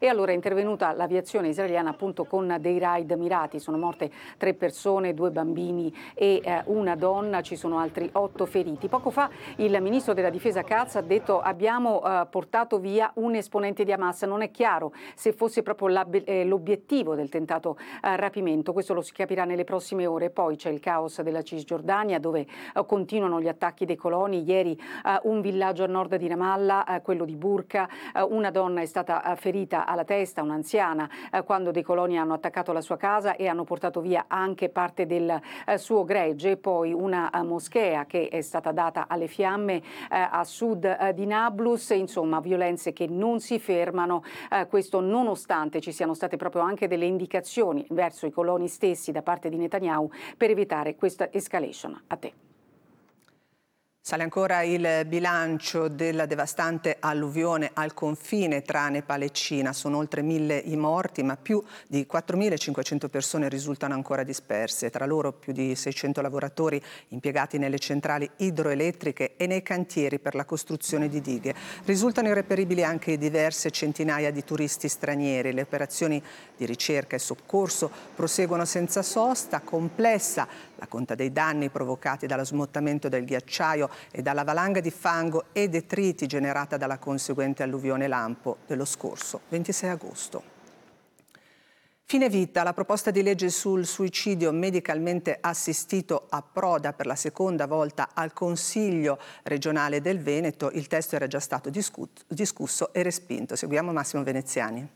e allora è intervenuta l'aviazione israeliana appunto con dei raid mirati. Sono morte 3 persone, 2 bambini e una donna, ci sono altri 8 feriti. Poco fa il ministro della difesa Katz ha detto abbiamo portato via un esponente di Hamas, non è chiaro se fosse proprio l'obiettivo del tentato rapimento, questo lo si capirà nelle prossime ore. Poi c'è il caos della Cisgiordania dove continuano gli attacchi dei coloni, ieri un villaggio a nord di Ramallah, quello di Burqa, una donna è stata ferita alla testa, un'anziana, quando dei coloni hanno attaccato la sua casa e hanno portato via anche parte del suo gregge, poi una moschea che è stata data alle fiamme a sud di Nablus, insomma violenze che non si fermano, questo nonostante ci siano state proprio anche delle indicazioni verso i coloni stessi da parte di Netanyahu per evitare questa escalation. A te. Sale ancora il bilancio della devastante alluvione al confine tra Nepal e Cina. Sono oltre 1.000 i morti, ma più di 4.500 persone risultano ancora disperse. Tra loro più di 600 lavoratori impiegati nelle centrali idroelettriche e nei cantieri per la costruzione di dighe. Risultano irreperibili anche diverse centinaia di turisti stranieri. Le operazioni di ricerca e soccorso proseguono senza sosta. Complessa la conta dei danni provocati dallo smottamento del ghiacciaio e dalla valanga di fango e detriti generata dalla conseguente alluvione lampo dello scorso 26 agosto. Fine vita, la proposta di legge sul suicidio medicalmente assistito approda per la seconda volta al Consiglio regionale del Veneto. Il testo era già stato discusso e respinto. Seguiamo Massimo Veneziani.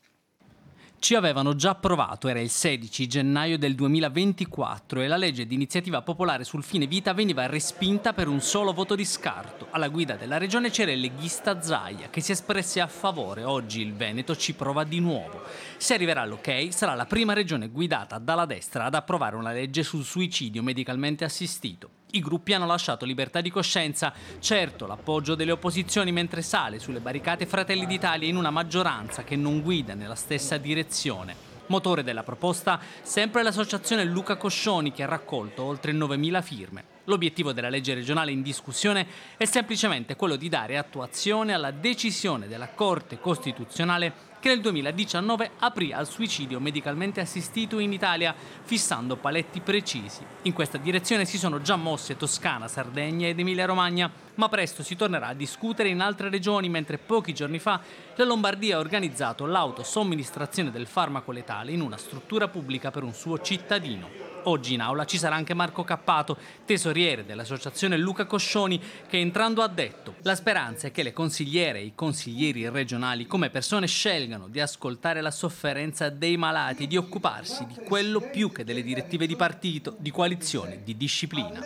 Ci avevano già provato, era il 16 gennaio del 2024 e la legge di iniziativa popolare sul fine vita veniva respinta per un solo voto di scarto. Alla guida della regione c'era il leghista Zaia che si espresse a favore. Oggi il Veneto ci prova di nuovo. Se arriverà l'ok, sarà la prima regione guidata dalla destra ad approvare una legge sul suicidio medicalmente assistito. I gruppi hanno lasciato libertà di coscienza, certo l'appoggio delle opposizioni mentre sale sulle barricate Fratelli d'Italia in una maggioranza che non guida nella stessa direzione. Motore della proposta sempre l'associazione Luca Coscioni che ha raccolto oltre 9.000 firme. L'obiettivo della legge regionale in discussione è semplicemente quello di dare attuazione alla decisione della Corte Costituzionale che nel 2019 aprì al suicidio medicalmente assistito in Italia, fissando paletti precisi. In questa direzione si sono già mosse Toscana, Sardegna ed Emilia-Romagna, ma presto si tornerà a discutere in altre regioni, mentre pochi giorni fa la Lombardia ha organizzato l'autosomministrazione del farmaco letale in una struttura pubblica per un suo cittadino. Oggi in aula ci sarà anche Marco Cappato, tesoriere dell'associazione Luca Coscioni, che entrando ha detto: la speranza è che le consigliere e i consiglieri regionali come persone scelgano di ascoltare la sofferenza dei malati e di occuparsi di quello più che delle direttive di partito, di coalizione, di disciplina.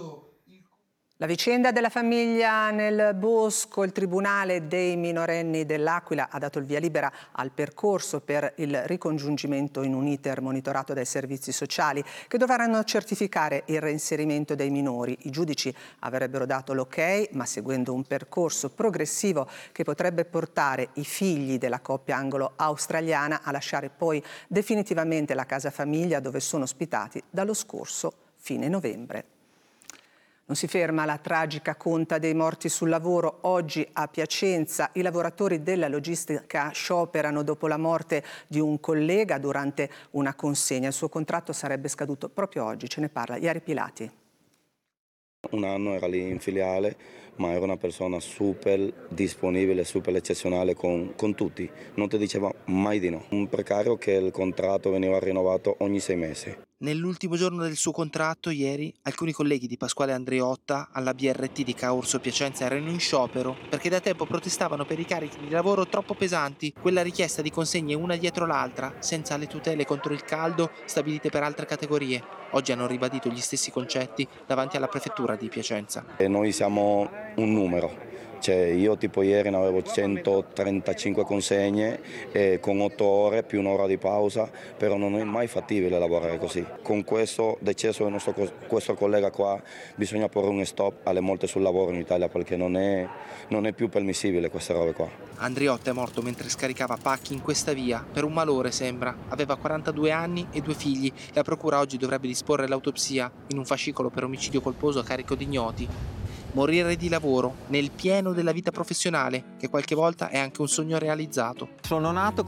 La vicenda della famiglia nel bosco, il Tribunale dei minorenni dell'Aquila ha dato il via libera al percorso per il ricongiungimento in un iter monitorato dai servizi sociali che dovranno certificare il reinserimento dei minori. I giudici avrebbero dato l'ok, ma seguendo un percorso progressivo che potrebbe portare i figli della coppia anglo-australiana a lasciare poi definitivamente la casa famiglia dove sono ospitati dallo scorso fine novembre. Non si ferma la tragica conta dei morti sul lavoro. Oggi a Piacenza i lavoratori della logistica scioperano dopo la morte di un collega durante una consegna. Il suo contratto sarebbe scaduto proprio oggi. Ce ne parla Iari Pilati. Un anno era lì in filiale, ma era una persona super disponibile, super eccezionale con tutti. Non ti diceva mai di no. Un precario che il contratto veniva rinnovato ogni 6 mesi. Nell'ultimo giorno del suo contratto, ieri, alcuni colleghi di Pasquale Andriotta alla BRT di Caorso Piacenza erano in sciopero perché da tempo protestavano per i carichi di lavoro troppo pesanti, quella richiesta di consegne una dietro l'altra, senza le tutele contro il caldo stabilite per altre categorie. Oggi hanno ribadito gli stessi concetti davanti alla prefettura di Piacenza. E noi siamo un numero. Io tipo ieri ne avevo 135 consegne con 8 ore più un'ora di pausa, però non è mai fattibile lavorare così. Con questo decesso del questo collega qua bisogna porre un stop alle morti sul lavoro in Italia perché non è più permissibile queste robe qua. Andriotta è morto mentre scaricava pacchi in questa via, per un malore sembra. Aveva 42 anni e 2 figli. La procura oggi dovrebbe disporre l'autopsia in un fascicolo per omicidio colposo a carico di ignoti. Morire di lavoro nel pieno della vita professionale, che qualche volta è anche un sogno realizzato. Sono nato